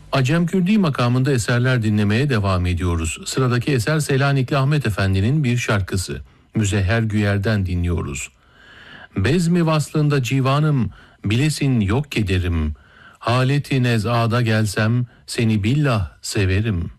Acem Kürdi makamında eserler dinlemeye devam ediyoruz. Sıradaki eser Selanikli Ahmet Efendi'nin bir şarkısı. Müzehher Güyer'den dinliyoruz. Bezmi vaslında civanım, bilesin yok kederim. Haleti nezada gelsem, seni billah severim.